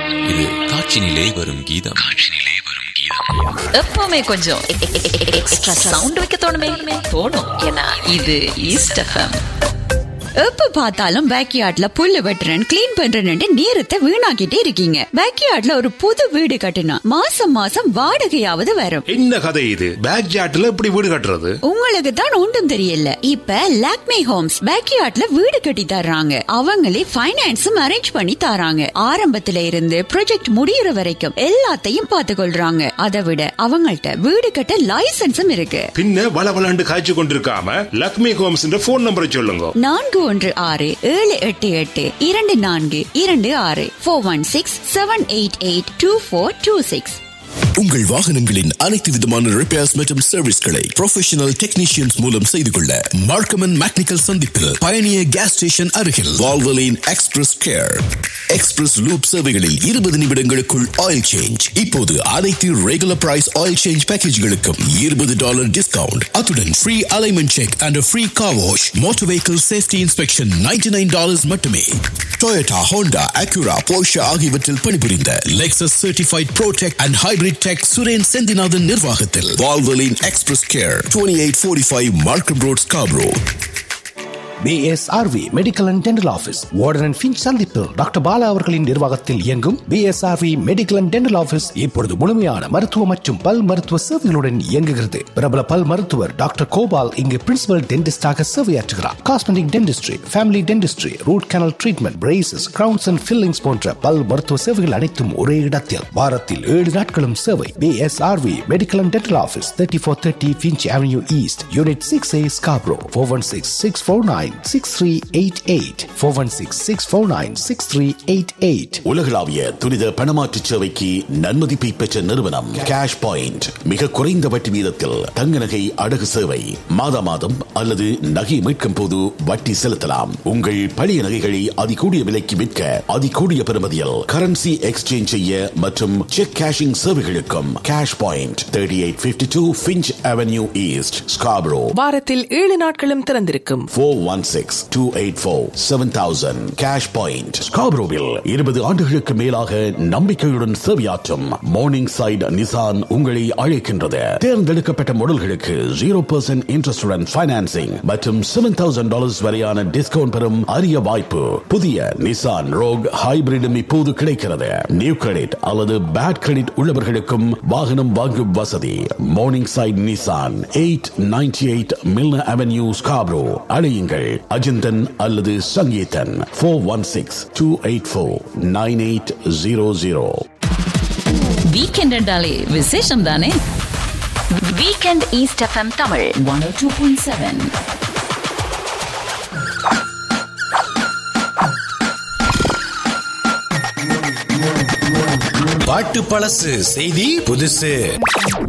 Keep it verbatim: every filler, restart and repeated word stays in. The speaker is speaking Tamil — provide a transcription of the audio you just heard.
இது காட்சினிலே வரும் கீதம். காட்சினிலே வரும் கீதம். எப்பவுமே கொஞ்சம் எக்ஸ்ட்ரா சவுண்ட் வைக்க தோணுமே தோணும். ஏன்னா இது ஈஸ்ட் எஃப்எம். எப்ப பார்த்தாலும் பேக்யார்ட்ல புல்லு வெட்டுறேன் கிளீன் பண்றேன்னு நேரத்தை வீணாக்கிட்டே இருக்கீங்க. பேக்யார்ட்ல ஒரு புது வீடு கட்டினா மாசம் மாசம் வாடகையாவது வரும். என்ன கதை இது? பேக்யார்ட்ல எப்படி வீடு கட்டுறது? உங்களுக்கு தான் ஒன்றும் தெரியல. இப்ப லாக்மே ஹோம்ஸ் பேக்யார்ட்ல வீடு கட்டி தர்றாங்க. அவங்களே பைனான்ஸும் அரேஞ்ச் பண்ணி தராங்க. ஆரம்பத்துல இருந்து ப்ராஜெக்ட் முடியற வரைக்கும் எல்லாத்தையும் பார்த்து கொள்றாங்க. அதை விட அவங்கள்ட்ட வீடு கட்ட லைசன்ஸும் இருக்கு. பின்ன வள வளண்டு காய்ச்சி கொண்டிருக்காம லாக்மே ஹோம்ஸ் போன் நம்பரை சொல்லுங்க. நான்கு ஒன்று ஆறு ஏழு எட்டு எட்டு இரண்டு நான்கு இரண்டு ஆறு four one six seven eight eight two four two six. உங்கள் வாகனங்களின் அனைத்து விதமான ரிப்பேர்ஸ் மற்றும் சர்வீஸ்களை ப்ரொஃபஷனல் டெக்னீஷியன்ஸ் மூலம் செய்து கொள்ள மார்க்கம் அண்ட் மெக்கானிக்கல் சந்திப்பில் பயணிய கேஸ் ஸ்டேஷன் அருகில் Valvoline express care. Express loop சேவைகளில் இருபது நிமிடங்களுக்குள் ஆயில் சேஞ்ச். இப்போது அனைத்து ரெகுலர் பிரைஸ் ஆயில் சேஞ்ச் பேக்கேஜ்களுக்கும் இருபது டாலர் டிஸ்கவுண்ட். அத்துடன் free alignment check and free car wash. Motor vehicle safety inspection ninety nine dollars மட்டுமே. டொயோட்டா, ஹோண்டா, அக்யூரா, போர்ஷா ஆகியவற்றில் பணிபுரிந்த Lexus certified pro tech and hybrid tech Suren Senthinathan நிர்வாகத்தில் Valvoline express care, twenty eight forty-five மார்க்கம் road, Scarborough. B S R V medical and dental office warden and Finch சந்திப்பு டாக்டர் பாலா அவர்களின் நிர்வாகத்தில் இயங்கும் B S R V medical and dental office இப்பொழுது முழுமையான மருத்துவ மற்றும் பல் மருத்துவ சேவைகளுடன் இயங்குகிறது. பிரபல பல் மருத்துவர் டாக்டர் கோபால் இங்கு principal டென்டிஸ்டாக சேவையாற்றுகிறார். Cosmetic dentistry, family dentistry, root canal treatment, braces, crowns and fillings போன்ற பல் மருத்துவ சேவைகள் அனைத்தும் ஒரே இடத்தில். வாரத்தில் ஏழு நாட்களும் சேவை. B S R V medical and dental office thirty-four thirty Finch Avenue East, Unit six A, Scarborough. four one six, six four nine, six three eight eight. four one six, six four nine, six three eight eight. உலகளாவிய துரித பணமாற்று சேவைக்கு நன்மதிப்பை பெற்ற நிறுவனம் கேஷ் பாயிண்ட். மிக குறைந்த வட்டி வீதத்தில் தங்க நகை அடகு சேவை. மாதா மாதம் அல்லது நகை மீட்கும் போது வட்டி செலுத்தலாம். உங்கள் பழைய நகைகளை அதிகூடிய விலைக்கு விற்க அதிகூடிய பெறுமதியில் கரன்சி எக்ஸ்சேஞ்ச் செய்ய மற்றும் check cashing சேவைகளுக்கும் cash point thirty-eight fifty-two Finch Avenue East, Scarborough. வாரத்தில் ஏழு நாட்களும் திறந்திருக்கும். four one six, two eight four, seven thousand cash point. ஸ்கார்பரோவில் இருபது ஆண்டுகளுக்கு மேலாக நம்பிக்கையுடன் சேவையாற்றும் மார்னிங் சைட் நிசான் உங்களை அழைக்கின்றது. தேர்ந்தெடுக்கப்பட்ட மாடல்களுக்கு ஜீரோ பர்சன்ட் இன்ட்ரெஸ்டுடன் ஃபைனான்சிங் மற்றும் செவன் தௌசண்ட் டாலர்ஸ் வரையான டிஸ்கவுண்ட் பெறும் அரிய வாய்ப்பு. புதிய நிசான் ரோக் ஹைபிரிடும் இப்போது கிடைக்கிறது. நியூ கிரெடிட் அல்லது பேட் கிரெடிட் உள்ளவர்களுக்கும் வாகனம் வாங்கும் வசதி. Morning side Nissan, eight ninety eight Milner avenue, Scarborough. அழையுங்கள் அஜிந்தன் அல்லது Sangeethan. four one six, two eight four, nine eight zero zero. Weekend என்றாலே விசேஷம் தானே. Weekend east FM Tamil one oh two point seven. பாட்டு பழசு, செய்தி புதுசு.